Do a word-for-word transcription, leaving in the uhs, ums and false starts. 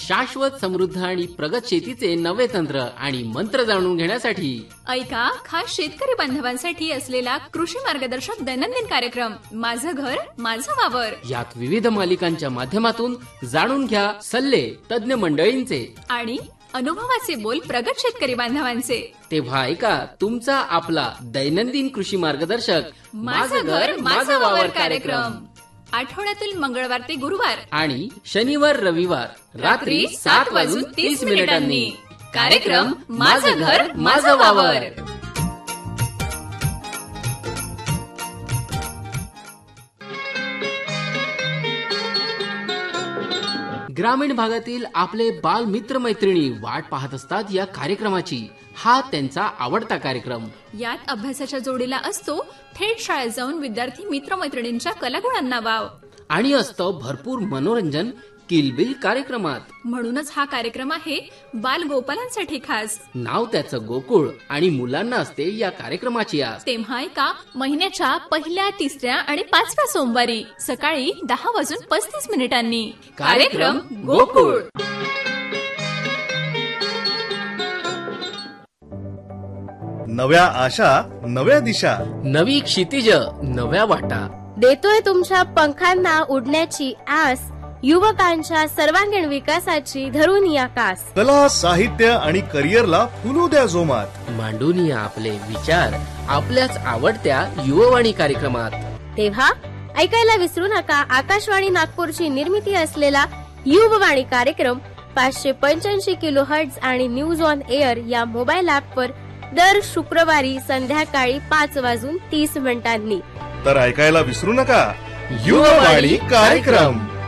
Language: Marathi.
शाश्वत समृद्ध आणि प्रगत शेतीचे नवे तंत्र आणि मंत्र जाणून घेण्यासाठी ऐका खास शेतकरी बांधवांसाठी असलेला कृषी मार्गदर्शक दैनंदिन कार्यक्रम माझं घर माझं वावर. यात विविध मालिकांच्या माध्यमातून जाणून घ्या सल्ले तज्ञ मंडळींचे आणि अनुभवाचे बोल प्रगत शेतकरी बांधवांचे. तेव्हा ऐका तुमचा आपला दैनंदिन कृषी मार्गदर्शक माझं घर माझं वावर कार्यक्रम आठवड्यातील मंगळवार ते गुरुवार आणि शनिवार रविवार रात्री सात वाजून तीस मिनिटांनी. कार्यक्रम माझं घर माझं वावर. ग्रामीण भागातील आपले बाल मित्र मैत्रिणी वाट पाहत असतात या कार्यक्रमाची. हा त्यांचा आवडता कार्यक्रम. यात अभ्यासाच्या जोडीला असतो थेट शाळेत जाऊन विद्यार्थी मित्रमैत्रिणींच्या कलागुणांना वाव आणि असतं भरपूर मनोरंजन किलबिल कार्यक्रमात. म्हणूनच हा कार्यक्रम आहे बाल गोपालांसाठी खास. नाव त्याचं गोकुळ आणि मुलांना असते या कार्यक्रमाची आस. तेव्हा एका महिन्याच्या पहिल्या तिसऱ्या आणि पाचव्या सोमवारी सकाळी दहा वाजून पस्तीस मिनिटांनी कार्यक्रम गोकुळ. नव्या आशा नव्या दिशा नवी क्षितिज नव्या वाटा देतोय तुमच्या पंखांना उडण्याची आस. युवकांच्या सर्वांगीण विकासाची धरून या कास. कला साहित्य आणि करिअरला फुलू द्या जोमात. मांडून या आपले विचार आपल्याच आवडत्या युववाणी कार्यक्रमात. तेव्हा ऐकायला विसरू नका आकाशवाणी नागपूरची निर्मिती असलेला युववाणी कार्यक्रम पाचशे पंच्याऐंशी किलो हर्ट्झ आणि न्यूज ऑन एअर या मोबाईल ऍप वर दर शुक्रवारी संध्याकाळी पाच वाजून तीस मिनिटांनी. तर ऐकायला विसरू नका युववाणी कार्यक्रम.